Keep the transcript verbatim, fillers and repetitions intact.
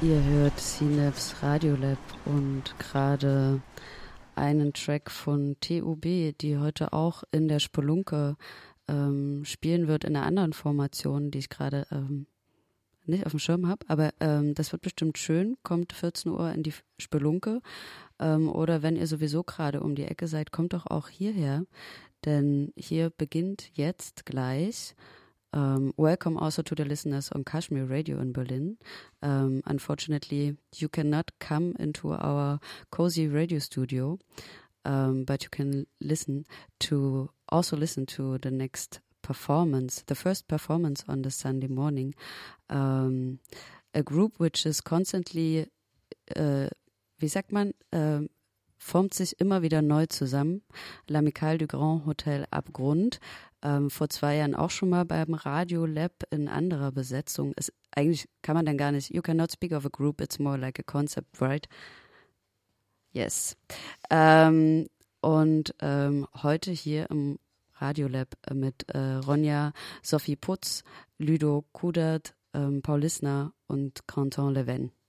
Ihr hört C-Labs Radiolab und gerade einen Track von T U B, die heute auch in der Spelunke ähm, spielen wird, in einer anderen Formation, die ich gerade ähm, nicht auf dem Schirm habe. Aber ähm, das wird bestimmt schön, kommt vierzehn Uhr in die Spelunke. Ähm, oder wenn ihr sowieso gerade um die Ecke seid, kommt doch auch hierher, denn hier beginnt jetzt gleich Um, welcome also to the listeners on Kashmir Radio in Berlin. Um, unfortunately, you cannot come into our cozy radio studio, um, but you can listen to also listen to the next performance, the first performance on the Sunday morning. Um, a group which is constantly, uh, wie sagt man, uh, formt sich immer wieder neu zusammen. L'Amicale du Grand Hotel Abgrund. Ähm, vor zwei Jahren auch schon mal beim Radio Lab in anderer Besetzung. Ist, eigentlich kann man dann gar nicht, you cannot speak of a group, it's more like a concept, right? Yes. Ähm, und ähm, heute hier im Radio Lab mit äh, Ronja, Sophie Putz, Ludo Kudert, ähm, Paul Lissner und Quentin Leven.